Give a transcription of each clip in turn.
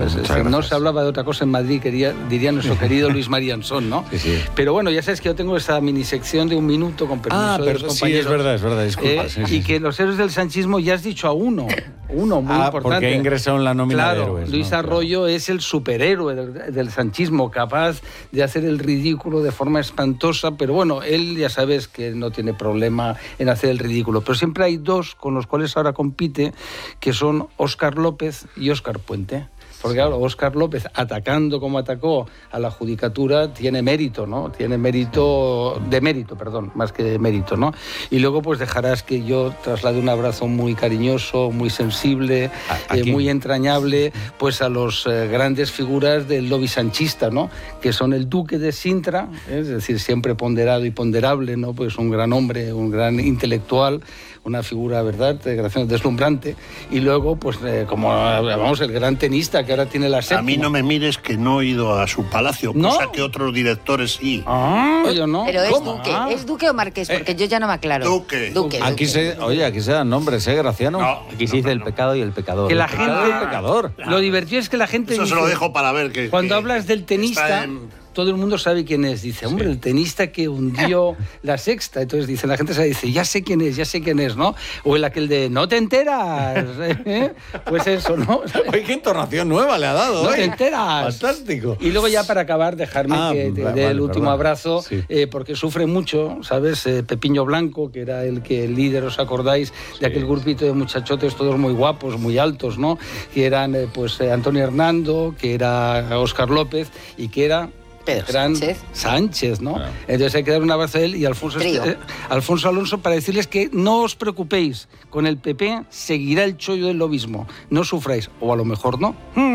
no se hablaba de otra cosa en Madrid, diría nuestro querido Luis Mariansón, ¿no? Sí. Pero bueno, ya sabes que yo tengo esa minisección de un minuto, con permiso de los compañeros. Sí, es verdad, disculpa. Y que los héroes del sanchismo, ya has dicho a uno muy importante. Porque ha ingresado en la nómina de héroes. Luis Arroyo es el superhéroe del sanchismo, capaz de hacer el ridículo de forma espantosa, pero bueno, él ya sabes que no tiene problema en hacer el ridículo. Pero siempre hay dos con los cuales ahora compite, que son Óscar López y Óscar Puente. Porque claro, Óscar López, atacando como atacó a la judicatura, tiene mérito, ¿no? Tiene mérito, más que de mérito, ¿no? Y luego pues dejarás que yo traslade un abrazo muy cariñoso, muy sensible, muy entrañable, pues a los grandes figuras del lobby sanchista, ¿no? Que son el duque de Sintra, es decir, siempre ponderado y ponderable, ¿no? Pues un gran hombre, un gran intelectual, una figura, ¿verdad?, deslumbrante. Y luego, pues, el gran tenista que ahora tiene la séptima. A mí no me mires que no he ido a su palacio, ¿no? Cosa que otros directores sí. Yo no. Pero ¿es duque o marqués? Porque yo ya no me aclaro. Duque. Aquí se dan nombres, Graciano. No, aquí se dice el pecado y el pecador. Que la gente... El pecador. Lo divertido es que la gente Eso dice, se lo dejo para ver. Cuando hablas del tenista... Todo el mundo sabe quién es. Dice, hombre, el tenista que hundió la Sexta. Entonces dice, la gente dice, ya sé quién es, ¿no? O el aquel de, no te enteras. Pues eso, ¿no? Oye, qué entonación nueva le ha dado. No te enteras. Fantástico. Y luego ya para acabar, dejarme que te dé el último abrazo, porque sufre mucho, ¿sabes? Pepiño Blanco, que era el líder, ¿os acordáis? De aquel grupito de muchachotes, todos muy guapos, muy altos, ¿no? Que eran, Antonio Hernando, que era Óscar López y que era... Pedro Sánchez, ¿no? Claro. Entonces hay que dar un abrazo a él y a Alfonso Alonso para decirles que no os preocupéis, con el PP seguirá el chollo del lobismo, no sufráis, o a lo mejor no.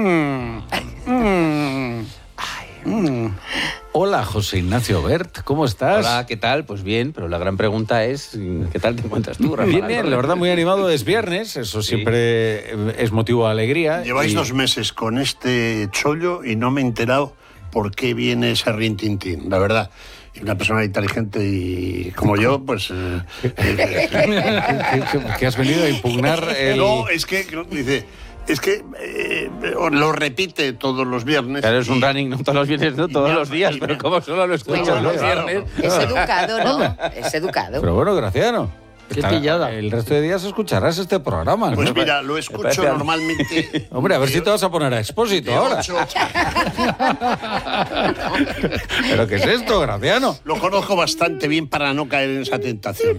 Hola, José Ignacio Bert, ¿cómo estás? Hola, ¿qué tal? Pues bien, pero la gran pregunta es, ¿qué tal te encuentras tú, Rafael? Bien, la verdad muy animado, es viernes, eso siempre es motivo de alegría. Lleváis 2 meses con este chollo y no me he enterado por qué viene ese rintintín, la verdad. Y una persona inteligente y como yo, pues... que has venido a impugnar el... No, es que dice... Es que lo repite todos los viernes. Claro, es un running, no todos los viernes, no todos los días, pero como solo lo escuchas los viernes... Es educado, ¿no? Es educado. Pero bueno, Graciano... Qué pillada. El resto de días escucharás este programa, ¿no? Pues mira, lo escucho normalmente... Hombre, a ver si te vas a poner a Expósito ahora. ¿Pero qué es esto, Graciano? Lo conozco bastante bien para no caer en esa tentación.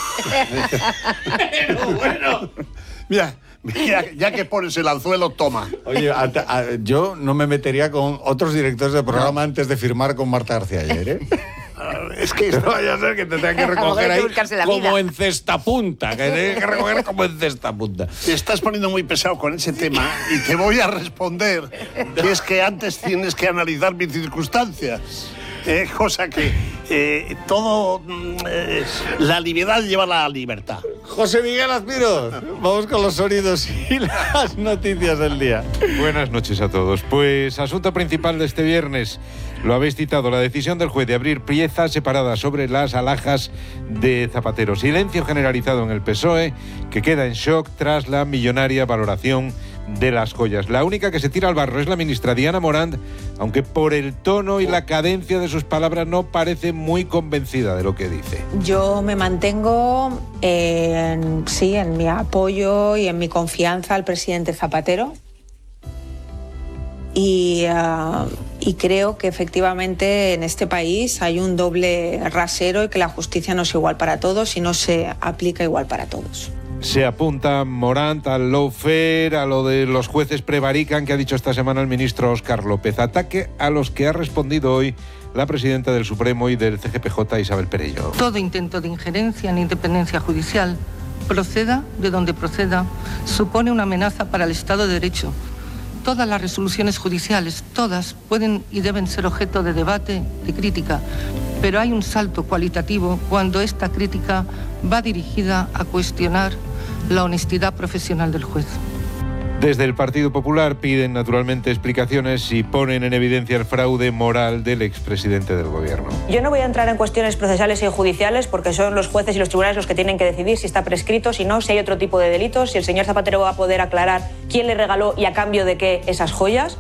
Pero bueno... Mira, ya que pones el anzuelo, toma. Oye, yo no me metería con otros directores de programa antes de firmar con Marta García ayer, ¿eh? Es que no vaya a ser que te tenga que recoger ahí como en cesta punta, que tenga que recoger como en cesta punta. Te estás poniendo muy pesado con ese tema y te voy a responder que es que antes tienes que analizar mis circunstancias. Cosa que la liviandad lleva a la libertad. José Miguel Azpiroz, vamos con los sonidos y las noticias del día. Buenas noches a todos. Pues asunto principal de este viernes, lo habéis citado, la decisión del juez de abrir piezas separadas sobre las alhajas de Zapatero. Silencio generalizado en el PSOE, que queda en shock tras la millonaria valoración de las joyas. La única que se tira al barro es la ministra Diana Morant, aunque por el tono y la cadencia de sus palabras no parece muy convencida de lo que dice. Yo me mantengo en mi apoyo y en mi confianza al presidente Zapatero y creo que efectivamente en este país hay un doble rasero y que la justicia no es igual para todos y no se aplica igual para todos. Se apunta Morant al lawfare, a lo de los jueces prevarican que ha dicho esta semana el ministro Óscar López. Ataque a los que ha respondido hoy la presidenta del Supremo y del CGPJ, Isabel Perello. Todo intento de injerencia en la independencia judicial, proceda de donde proceda, supone una amenaza para el Estado de Derecho. Todas las resoluciones judiciales, todas, pueden y deben ser objeto de debate, de crítica, pero hay un salto cualitativo cuando esta crítica va dirigida a cuestionar la honestidad profesional del juez. Desde el Partido Popular piden naturalmente explicaciones y ponen en evidencia el fraude moral del expresidente del Gobierno. Yo no voy a entrar en cuestiones procesales y judiciales porque son los jueces y los tribunales los que tienen que decidir si está prescrito, si no, si hay otro tipo de delitos, si el señor Zapatero va a poder aclarar quién le regaló y a cambio de qué esas joyas.